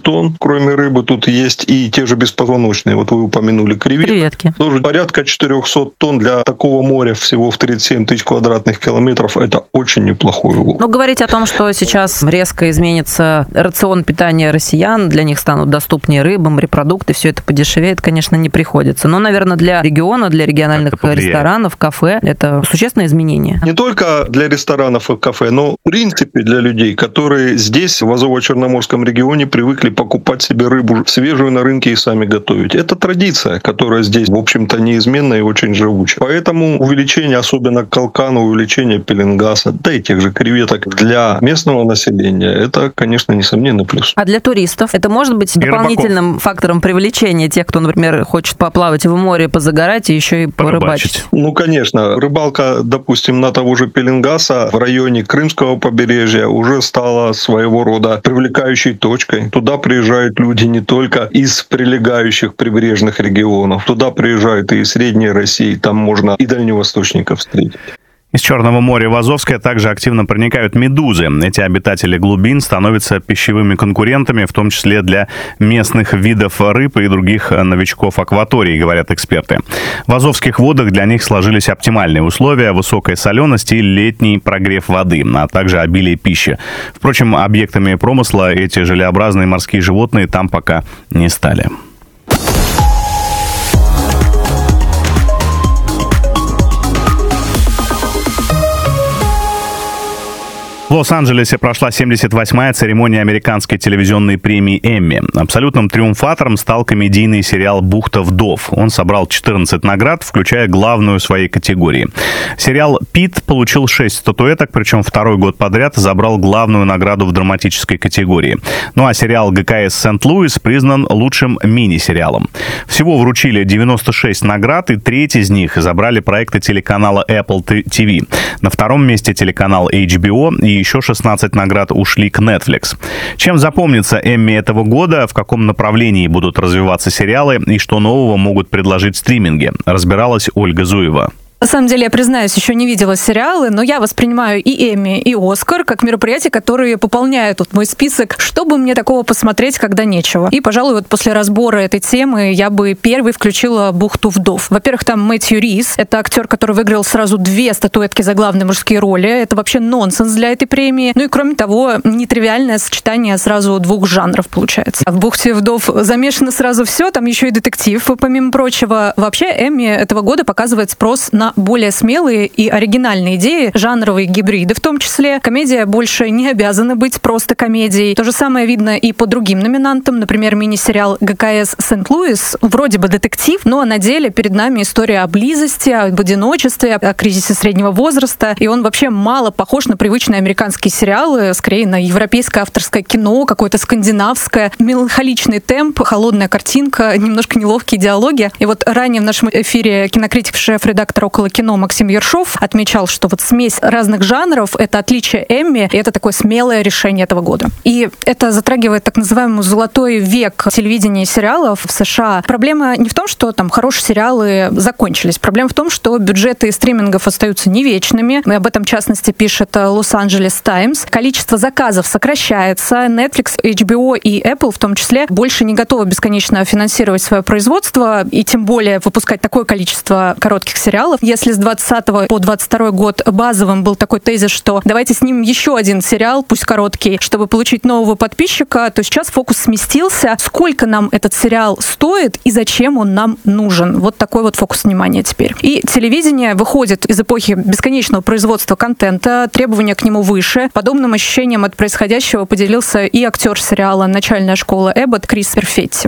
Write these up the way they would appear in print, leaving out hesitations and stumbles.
тонн. Кроме рыбы тут есть и те же беспозвоночные. Вот вы упомянули креветки. Тоже порядка 400 тонн для такого моря всего в 37 тысяч квадратных километров. Это очень неплохой улов. Но говорить о том, что сейчас резко изменится рацион питания россиян, для них станут доступнее рыба, морепродукты, все это подешевеет, конечно, не приходится. Но, наверное, для региона, для региональных ресторанов, кафе, это существенное изменение. Не только для ресторанов и кафе, но в принципе для людей, которые здесь, в Азово-Черноморском регионе, привыкли покупать себе рыбу свежую на рынке и сами готовить. Это традиция, которая здесь, в общем-то, неизменна и очень живуча. Поэтому увеличение, особенно калкана, увеличение пеленгаса, да и тех же креветок для местного населения, это, конечно, несомненно плюс. А для туристов это может быть дополнительным фактором привлечения тех, кто, например, хочет поплавать в море, позагорать и еще и порыбачить? Ну, конечно. Рыбалка, допустим, на того же пеленгаса в районе Крымского побережья уже стала своего рода привлекающей точкой. Туда приезжают люди не только из прилегающих прибрежных регионов. Туда приезжают и из Средней России. Там можно и дальневосточников встретить. Из Черного моря в Азовское также активно проникают медузы. Эти обитатели глубин становятся пищевыми конкурентами, в том числе для местных видов рыб и других новичков акватории, говорят эксперты. В азовских водах для них сложились оптимальные условия: высокая соленость и летний прогрев воды, а также обилие пищи. Впрочем, объектами промысла эти желеобразные морские животные там пока не стали. В Лос-Анджелесе прошла 78-я церемония американской телевизионной премии «Эмми». Абсолютным триумфатором стал комедийный сериал «Бухта вдов». Он собрал 14 наград, включая главную в своей категории. Сериал «Пит» получил 6 статуэток, причем второй год подряд забрал главную награду в драматической категории. Ну а сериал «ГКС Сент-Луис» признан лучшим мини-сериалом. Всего вручили 96 наград, и треть из них забрали проекты телеканала Apple TV. На втором месте телеканал HBO, и еще 16 наград ушли к Netflix. Чем запомнится Эмми этого года, в каком направлении будут развиваться сериалы и что нового могут предложить стриминги, разбиралась Ольга Зуева. На самом деле, я признаюсь, еще не видела сериалы, но я воспринимаю и Эмми, и Оскар как мероприятия, которые пополняют вот мой список, чтобы мне такого посмотреть, когда нечего. И, пожалуй, вот после разбора этой темы я бы первой включила «Бухту вдов». Во-первых, там Мэтью Рис. Это актер, который выиграл сразу 2 статуэтки за главные мужские роли. Это вообще нонсенс для этой премии. Ну и, кроме того, нетривиальное сочетание сразу 2 жанров получается. В «Бухте вдов» замешано сразу все, там еще и детектив, помимо прочего. Вообще, Эмми этого года показывает спрос на более смелые и оригинальные идеи, жанровые гибриды в том числе. Комедия больше не обязана быть просто комедией. То же самое видно и по другим номинантам. Например, мини-сериал «ГКС Сент-Луис». Вроде бы детектив, но на деле перед нами история о близости, об одиночестве, о кризисе среднего возраста. И он вообще мало похож на привычные американские сериалы, скорее на европейское авторское кино, какое-то скандинавское. Меланхоличный темп, холодная картинка, немножко неловкие диалоги. И вот ранее в нашем эфире кинокритик, шеф-редактор «Около кино» Максим Ершов отмечал, что вот смесь разных жанров — это отличие Эмми, и это такое смелое решение этого года. И это затрагивает так называемый золотой век телевидения и сериалов в США. Проблема не в том, что там хорошие сериалы закончились. Проблема в том, что бюджеты стримингов остаются не вечными. И об этом, в частности, пишет Лос-Анджелес Таймс. Количество заказов сокращается. Netflix, HBO и Apple в том числе больше не готовы бесконечно финансировать свое производство и тем более выпускать такое количество коротких сериалов. Если с 20 по 22 год базовым был такой тезис, что давайте снимем еще один сериал, пусть короткий, чтобы получить нового подписчика, то сейчас фокус сместился. Сколько нам этот сериал стоит и зачем он нам нужен? Вот такой вот фокус внимания теперь. И телевидение выходит из эпохи бесконечного производства контента, требования к нему выше. Подобным ощущением от происходящего поделился и актер сериала «Начальная школа Эббот» Крис Перфетти.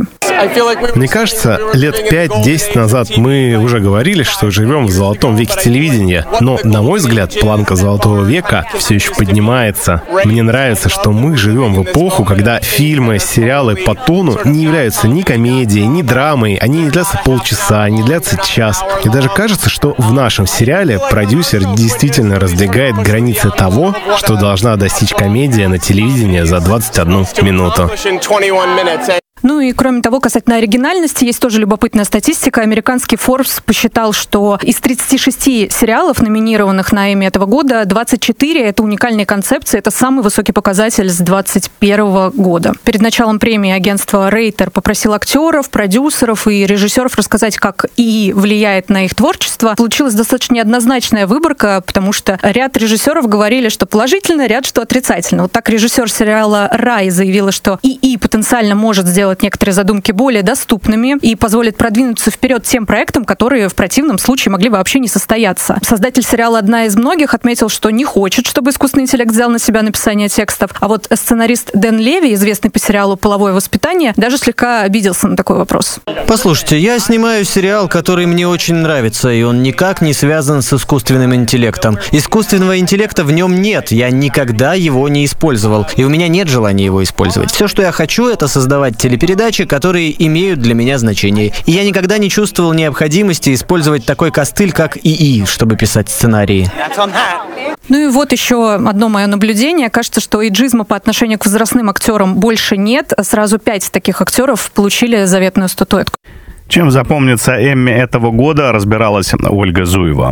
Мне кажется, лет 5-10 назад мы уже говорили, что живем в золотом веке телевидения. Но, на мой взгляд, планка золотого века все еще поднимается. Мне нравится, что мы живем в эпоху, когда фильмы, сериалы по тону не являются ни комедией, ни драмой. Они не длятся полчаса, не длятся час. И даже кажется, что в нашем сериале продюсер действительно раздвигает границы того, что должна достичь комедия на телевидении за 21 минуту. Ну и кроме того, касательно оригинальности, есть тоже любопытная статистика. Американский Forbes посчитал, что из 36 сериалов, номинированных на Эмми этого года, 24 — это уникальные концепции. Это самый высокий показатель с 2021 года. Перед началом премии агентство Рейтер попросило актеров, продюсеров и режиссеров рассказать, как ИИ влияет на их творчество. Получилась достаточно неоднозначная выборка, потому что ряд режиссеров говорили, что положительно, ряд, что отрицательно. Вот так режиссер сериала «Рай» заявила, что ИИ потенциально может сделать некоторые задумки более доступными и позволит продвинуться вперед тем проектам, которые в противном случае могли вообще не состояться. Создатель сериала «Одна из многих» отметил, что не хочет, чтобы искусственный интеллект взял на себя написание текстов. А вот сценарист Дэн Леви, известный по сериалу «Половое воспитание», даже слегка обиделся на такой вопрос. Послушайте, я снимаю сериал, который мне очень нравится, и он никак не связан с искусственным интеллектом. Искусственного интеллекта в нем нет, я никогда его не использовал, и у меня нет желания его использовать. Все, что я хочу, это создавать телепередачи, которые имеют для меня значение. И я никогда не чувствовал необходимости использовать такой костыль, как ИИ, чтобы писать сценарии. Ну и вот еще одно мое наблюдение. Кажется, что эйджизма по отношению к возрастным актерам больше нет. Сразу 5 таких актеров получили заветную статуэтку. Чем запомнится Эмми этого года, разбиралась Ольга Зуева.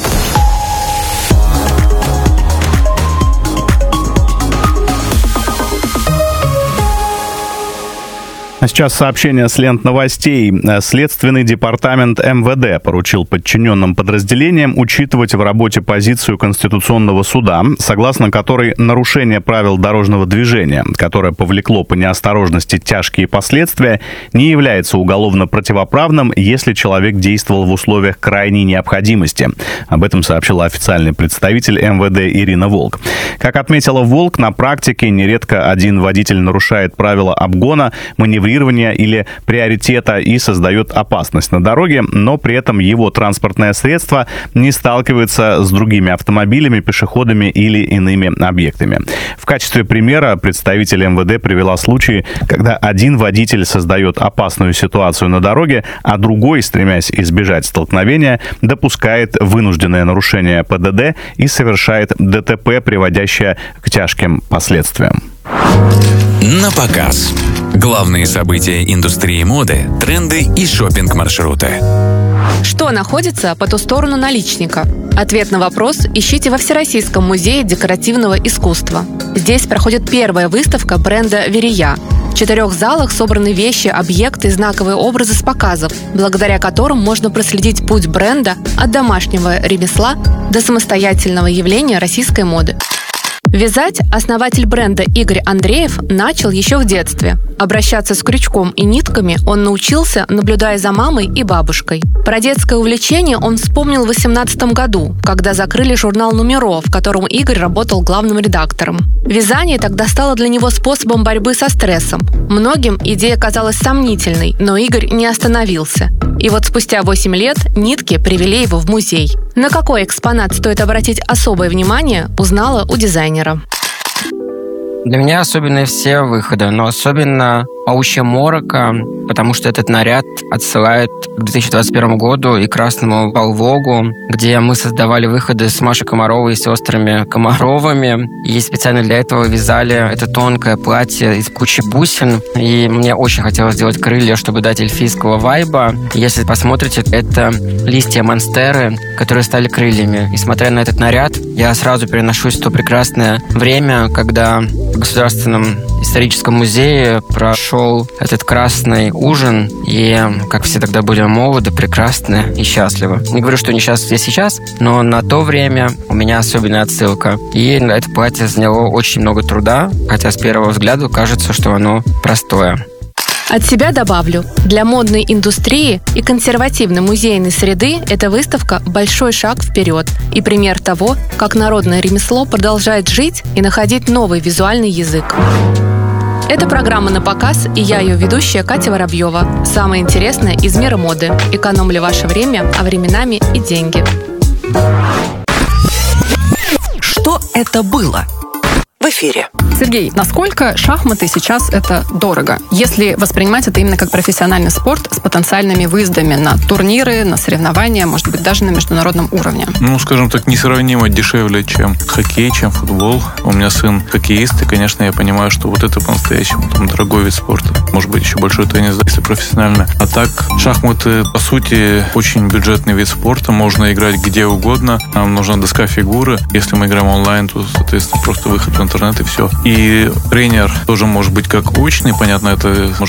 А сейчас сообщение с лент новостей. Следственный департамент МВД поручил подчиненным подразделениям учитывать в работе позицию Конституционного суда, согласно которой нарушение правил дорожного движения, которое повлекло по неосторожности тяжкие последствия, не является уголовно противоправным, если человек действовал в условиях крайней необходимости. Об этом сообщила официальный представитель МВД Ирина Волк. Как отметила Волк, на практике нередко один водитель нарушает правила обгона, маневрирования или приоритета и создает опасность на дороге, но при этом его транспортное средство не сталкивается с другими автомобилями, пешеходами или иными объектами. В качестве примера представитель МВД привела случаи, когда один водитель создает опасную ситуацию на дороге, а другой, стремясь избежать столкновения, допускает вынужденное нарушение ПДД и совершает ДТП, приводящее к тяжким последствиям. На показ. Главные события индустрии моды, тренды и шопинг-маршруты. Что находится по ту сторону наличника? Ответ на вопрос ищите во Всероссийском музее декоративного искусства. Здесь проходит первая выставка бренда «Верия». В 4 залах собраны вещи, объекты и знаковые образы с показов, благодаря которым можно проследить путь бренда от домашнего ремесла до самостоятельного явления российской моды. Вязать основатель бренда Игорь Андреев начал еще в детстве. Обращаться с крючком и нитками он научился, наблюдая за мамой и бабушкой. Про детское увлечение он вспомнил в 2018 году, когда закрыли журнал «Нумеро», в котором Игорь работал главным редактором. Вязание тогда стало для него способом борьбы со стрессом. Многим идея казалась сомнительной, но Игорь не остановился. И вот спустя 8 лет нитки привели его в музей. На какой экспонат стоит обратить особое внимание, узнала у дизайнера. Для меня особенные все выходы, но особенно «Паучья морока», потому что этот наряд отсылает к 2021 году и «Красному полвогу», где мы создавали выходы с Машей Комаровой и сестрами Комаровыми. И специально для этого вязали это тонкое платье из кучи бусин. И мне очень хотелось сделать крылья, чтобы дать эльфийского вайба. Если посмотрите, это листья монстеры, которые стали крыльями. И смотря на этот наряд, я сразу переношусь в то прекрасное время, когда в Государственном историческом музее прошел этот красный ужин, и как все тогда были молоды, прекрасны и счастливы. Не говорю, что не счастливы сейчас, но на то время у меня особенная отсылка. И это платье заняло очень много труда, хотя с первого взгляда кажется, что оно простое. От себя добавлю, для модной индустрии и консервативной музейной среды эта выставка – большой шаг вперед и пример того, как народное ремесло продолжает жить и находить новый визуальный язык. Это программа «На показ», и я ее ведущая Катя Воробьева. Самое интересное из мира моды. Экономлю ваше время, а временами и деньги. Что это было? В эфире. Сергей, насколько шахматы сейчас это дорого, если воспринимать это именно как профессиональный спорт с потенциальными выездами на турниры, на соревнования, может быть, даже на международном уровне? Скажем так, несравнимо дешевле, чем хоккей, чем футбол. У меня сын хоккеист, и, конечно, я понимаю, что вот это по-настоящему дорогой вид спорта. Может быть, еще большой теннис, если профессионально. А так, шахматы, по сути, очень бюджетный вид спорта. Можно играть где угодно. Нам нужна доска фигуры. Если мы играем онлайн, то, соответственно, просто выход в интернет и все. И тренер тоже может быть как очный, понятно, это может